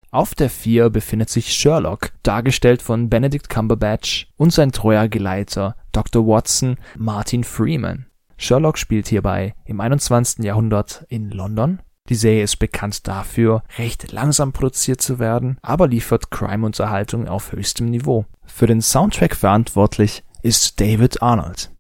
Auf der 4 befindet sich Sherlock, dargestellt von Benedict Cumberbatch und sein treuer Geleiter Dr. Watson, Martin Freeman. Sherlock spielt hierbei im 21. Jahrhundert in London. Die Serie ist bekannt dafür, recht langsam produziert zu werden, aber liefert Crime-Unterhaltung auf höchstem Niveau. Für den Soundtrack verantwortlich ist David Arnold.